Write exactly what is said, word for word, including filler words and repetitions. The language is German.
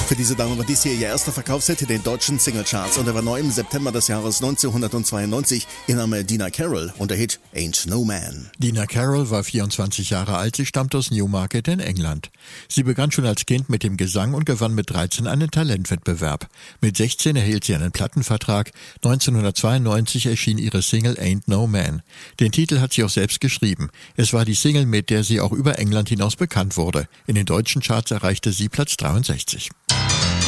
Für diese Dame war dies hier ihr erster Verkaufshit in den deutschen Singlecharts und er war neu im September des Jahres neunzehnhundertzweiundneunzig. Ihr Name Dina Carroll und der Hit Ain't No Man. Dina Carroll war vierundzwanzig Jahre alt, sie stammt aus Newmarket in England. Sie begann schon als Kind mit dem Gesang und gewann mit dreizehn einen Talentwettbewerb. Mit sechzehn erhielt sie einen Plattenvertrag. neunzehnhundertzweiundneunzig erschien ihre Single Ain't No Man. Den Titel hat sie auch selbst geschrieben. Es war die Single, mit der sie auch über England hinaus bekannt wurde. In den deutschen Charts erreichte sie Platz dreiundsechzig.